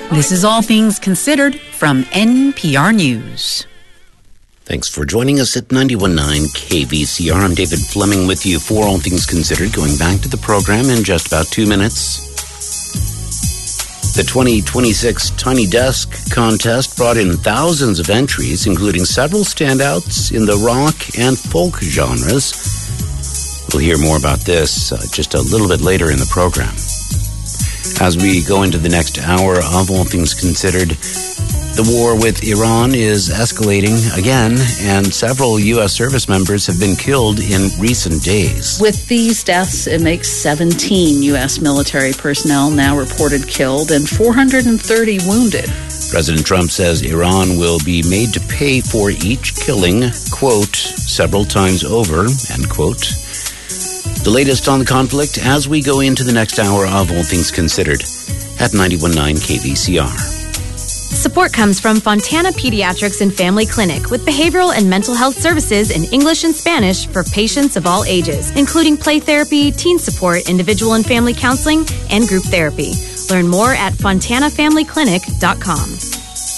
This is All Things Considered from NPR News. Thanks for joining us at 91.9 KVCR. I'm David Fleming with you for All Things Considered, going back to the program in just about 2 minutes. The 2026 Tiny Desk contest brought in thousands of entries, including several standouts in the rock and folk genres. We'll hear more about this just a little bit later in the program. As we go into the next hour of All Things Considered, the war with Iran is escalating again, and several U.S. service members have been killed in recent days. With these deaths, it makes 17 U.S. military personnel now reported killed and 430 wounded. President Trump says Iran will be made to pay for each killing, quote, several times over, end quote. The latest on the conflict as we go into the next hour of All Things Considered at 91.9 KVCR. Support comes from Fontana Pediatrics and Family Clinic with behavioral and mental health services in English and Spanish for patients of all ages, including play therapy, teen support, individual and family counseling, and group therapy. Learn more at fontanafamilyclinic.com.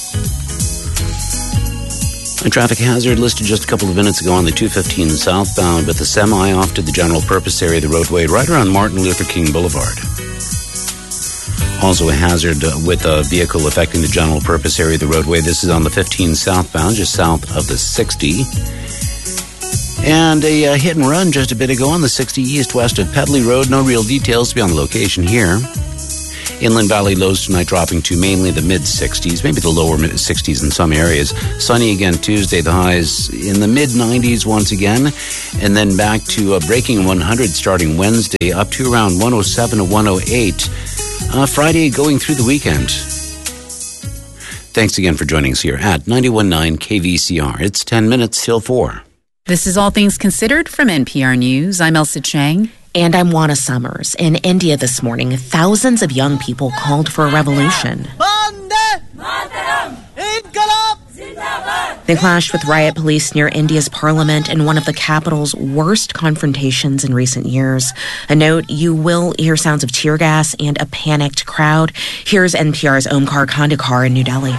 A traffic hazard listed just a couple of minutes ago on the 215 southbound with a semi off to the general purpose area of the roadway right around Martin Luther King Boulevard. Also a hazard with a vehicle affecting the general purpose area of the roadway. This is on the 15 southbound, just south of the 60. And a hit and run just a bit ago on the 60 east west of Pedley Road. No real details to be on the location here. Inland Valley lows tonight dropping to mainly the mid-60s, maybe the lower mid-60s in some areas. Sunny again Tuesday, the highs in the mid-90s once again. And then back to breaking 100 starting Wednesday, up to around 107 to 108. Friday going through the weekend. Thanks again for joining us here at 91.9 KVCR. It's 10 minutes till 4. This is All Things Considered from NPR News. I'm Elsa Chang. And I'm Juana Summers. In India this morning, thousands of young people called for a revolution. They clashed with riot police near India's parliament in one of the capital's worst confrontations in recent years. A note, you will hear sounds of tear gas and a panicked crowd. Here's NPR's Omkar Khandekar in New Delhi.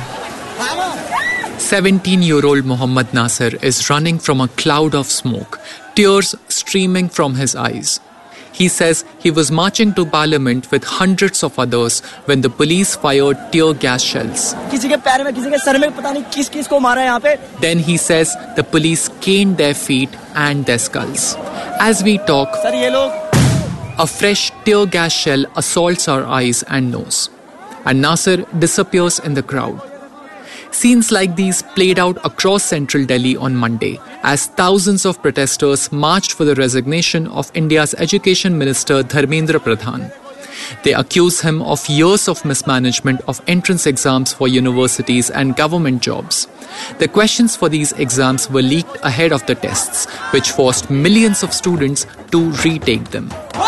17-year-old Mohammad Nasir is running from a cloud of smoke, tears streaming from his eyes. He says he was marching to Parliament with hundreds of others when the police fired tear gas shells. Then he says the police caned their feet and their skulls. As we talk, a fresh tear gas shell assaults our eyes and nose, and Nasir disappears in the crowd. Scenes like these played out across central Delhi on Monday as thousands of protesters marched for the resignation of India's Education Minister Dharmendra Pradhan. They accuse him of years of mismanagement of entrance exams for universities and government jobs. The questions for these exams were leaked ahead of the tests, which forced millions of students to retake them.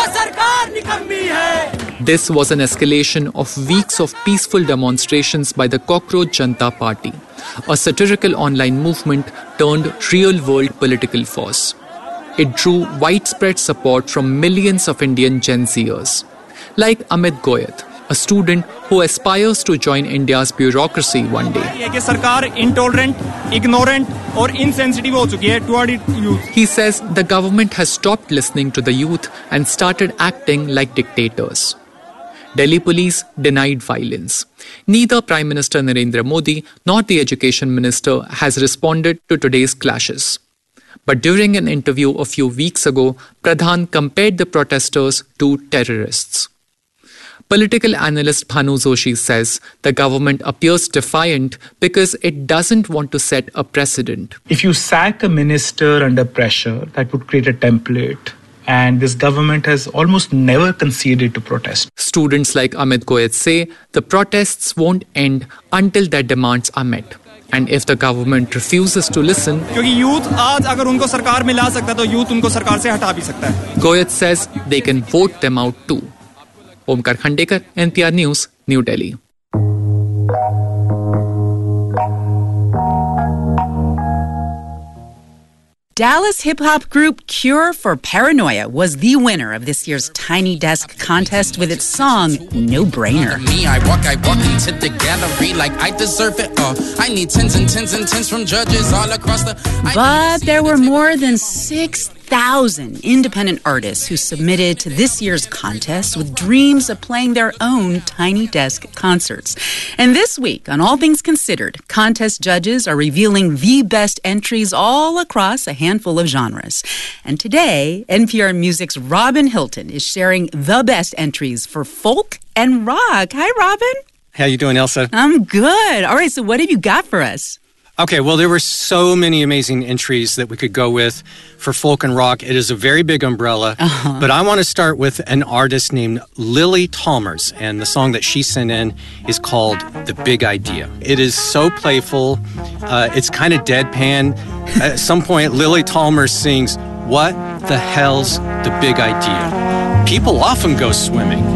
This was an escalation of weeks of peaceful demonstrations by the Cockroach Janta Party, a satirical online movement turned real-world political force. It drew widespread support from millions of Indian Gen Zers, like Amit Goyat, a student who aspires to join India's bureaucracy one day. He says the government has stopped listening to the youth and started acting like dictators. Delhi police denied violence. Neither Prime Minister Narendra Modi nor the Education Minister has responded to today's clashes. But during an interview a few weeks ago, Pradhan compared the protesters to terrorists. Political analyst Bhanu Joshi says the government appears defiant because it doesn't want to set a precedent. If you sack a minister under pressure, that would create a template. And this government has almost never conceded to protest. Students like Amit Goyat say the protests won't end until their demands are met. And if the government refuses to listen, Goyat says they can vote them out too. Omkar Khandekar, NPR News, New Delhi. Dallas hip-hop group Cure for Paranoia was the winner of this year's Tiny Desk contest with its song, No Brainer. Me, I walk into the gallery like I deserve it. I need tens and tens and tens from judges all across the... But there were more than 6,000 independent artists who submitted to this year's contest with dreams of playing their own Tiny Desk concerts. And this week, on All Things Considered, contest judges are revealing the best entries all across a handful of genres. And today, NPR Music's Robin Hilton is sharing the best entries for folk and rock. Hi, Robin. How you doing, Elsa? I'm good. All right, so what have you got for us? Okay, well, there were so many amazing entries that we could go with for folk and rock. It is a very big umbrella, but I want to start with an artist named Lily Talmers, and the song that she sent in is called The Big Idea. It is so playful. It's kind of deadpan. At some point, Lily Talmers sings, "What the hell's the big idea? People often go swimming.